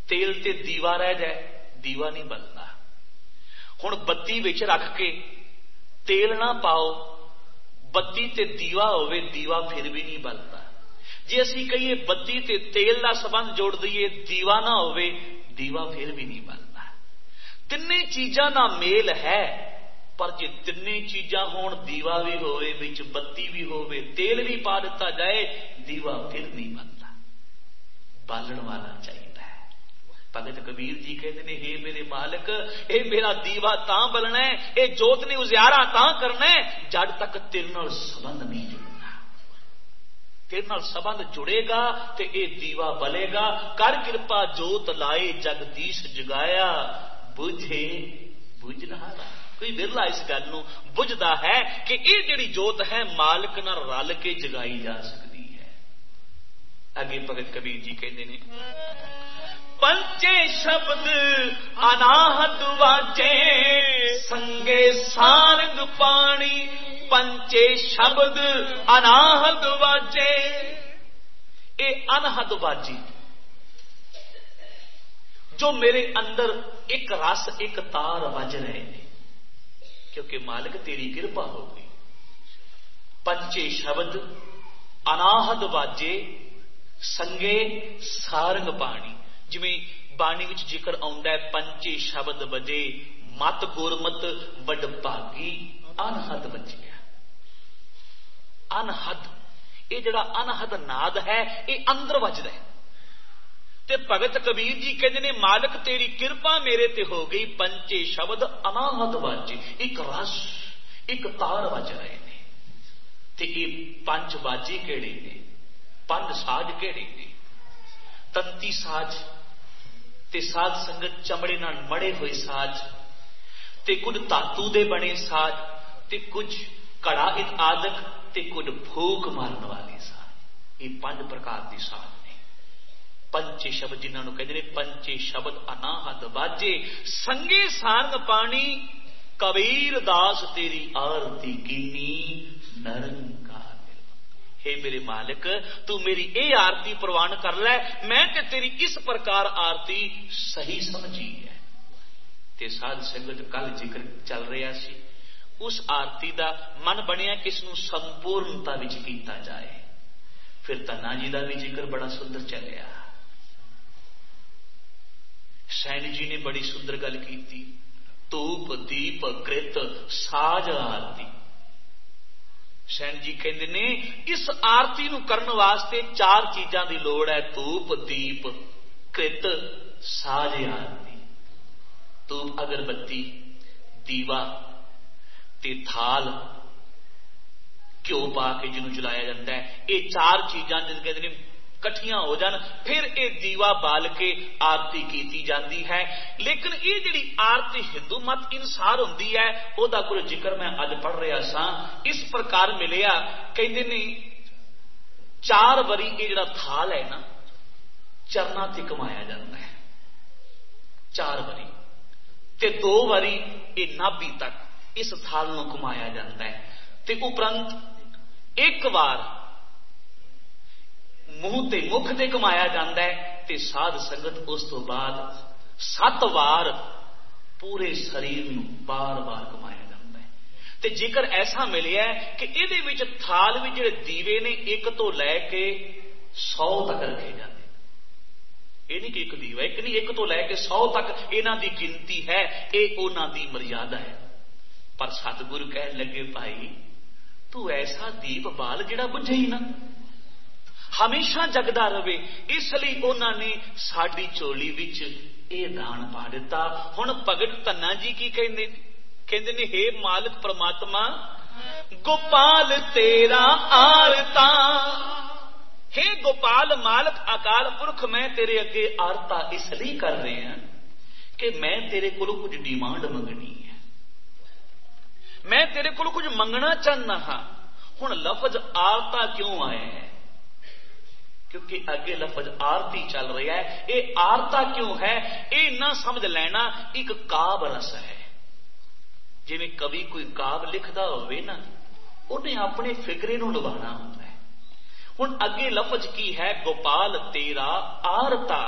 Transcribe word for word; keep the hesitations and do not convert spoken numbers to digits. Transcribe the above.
तेल ते दीवा रह जाए, दीवा नहीं बलता। हुण बत्ती विच रख के तेल ना पाओ, बत्ती ते दीवा होवे, दीवा फिर भी नहीं बलता। जे असीं कहिए बत्ती ते तेल का संबंध जोड़ दईए, दीवा ना होवे, दीवा फिर भी नहीं बलता। तिन्ने चीज़ां दा मेल है, पर जे तिन्ने चीज़ां होण, दीवा भी होवे, विच बत्ती भी होवे, तेल भी पा दिता जाए, दीवा फिर नहीं बलता। बालण वाला चाहिए। भगत कबीर जी कहते ने, हे मेरे मालिक, ये मेरा दीवा तां बलना है, ये जोत ने उजियारा तां करना है, जद तक तेरे नाल संबंध नहीं जुड़ना। तेरे नाल संबंध जुड़ेगा तो ये दीवा बलेगा। कर कृपा जोत लाए जगदीश जगाया, बुझे बुझ रहा। कोई विरला इस गल नूं बुझदा है कि ये जिहड़ी जोत है मालिक नाल रल के जगाई जा सकती है। अगे भगत कबीर जी कहते ने, पंचे शब्द अनाहत वाजे, संगे सारंग पानी, पंचे शब्द अनाहत वाजे। ये अनहद बाजी जो मेरे अंदर एक रस एक तार बज रहे हैं, क्योंकि मालिक तेरी कृपा हो गई। पंचे शब्द अनाहद वाजे, संगे सारंग पानी। जिमें बाणी विच जिक्र आउंदा है, पंचे शब्द बजे, मत गुरमत वड भागी, अनहद बजिया। अनहद, ये जड़ा अनहद नाद है, ये अंदर वजदा है। ते भगत कबीर जी कहते ने, मालिक तेरी कृपा मेरे ते हो गई। पंचे शब्द अनाहद वाजे, एक रस एक तार वज रहे ने। ते ये पंच बाजे केड़े ने, पंज साज केड़े ने? तंती साज ते साध संगत चमड़े नाल मड़े हुए साज, ते कुछ धातु दे बने साज, ते कुछ कड़ा आदक, ते कुछ फूक मारन वाले साज। ये पांच प्रकार के साज ने। पंचे शब्द जिन्होंने कहते हैं, पंचे शब्द अनाहद बाजे, संगे सारंग पानी, कबीर दास तेरी आरती कीनी, नरंकार। हे मेरे मालिक, तू मेरी ये आरती प्रवान कर लै, मैं ते तेरी इस प्रकार आरती सही समझी है। ते साध संगत कल जिक्र चल रहा सी, उस आरती का मन बनया कि इसनूं संपूर्णता विच कीता जाए। फिर धन्ना जी का भी जिक्र बड़ा सुंदर चलिया। सैन जी ने बड़ी सुंदर गल की, धूप दीप कृत साज आरती। सैन जी कहते ने, इस आरती नूं करन वास्ते चार चीज़ां दी लोड़ है, धूप दीप कृत साज आरती। धूप अगरबत्ती, दीवा ते थाल, घ्यो पा के जिन्हों जलाया जाता है, ये चार चीज़ां जिन्हें कहते हैं कट्ठियां हो जान, फिर ये दीवा बाल के आरती की जाती है। लेकिन ये जिहड़ी आरती हिंदू मत अनुसार होंदी है, ओदा कोई जिक्र मैं अज पढ़ रहा सा, इस प्रकार मिलिया। कहते ने, चार बारी ये जिहड़ा थाल है ना, चरना ते घुमाया जाता है, चार बारी, ते दो बारी ये नाभि तक इस थाल नूं घुमाया जाता है, ते उपरंत एक बार मुंह ते मुख ते घुमाया जाता है, ते साध संगत उस तो बाद सत बार पूरे शरीर नूं बार बार घुमाया जाता है। ते जिक्र ऐसा मिलिया कि इहदे विच थाल विच जिहड़े दीवे ने एक तो लैके सौ तक रखे जाते। ये नहीं कि एक दीवा, एक नहीं, एक तो लैके सौ तक इन्हां दी गिनती है, ये उन्हां दी मर्यादा है। पर सतगुरु कह लगे, भाई तू ऐसा दीप बाल जिहड़ा बुझे ही ना, हमेशा जगदा रहे। इसलिए उन्होंने साड़ी चोली विच ये दान पा दिता। हुण भगत धन्ना जी की कहते कहते ने, हे मालिक परमात्मा, गोपाल तेरा आरता। हे गोपाल मालिक अकाल पुरख, मैं तेरे अगे आरता इसलिए कर रहे हैं कि मैं तेरे को कुछ डिमांड मंगनी है, मैं तेरे को कुछ मंगना चाहना हाँ। हुण लफज आरता क्यों आए हैं? क्योंकि अगे लफज आरती चल रहा है। ये आरता क्यों है, ये ना समझ लेना एक काव रस है। जिवें कवि कोई काव लिखता होवे ना, उन्हें अपने फिक्रे नूं लुभाना होता है। हुण अगे लफज की है, गोपाल तेरा आरता।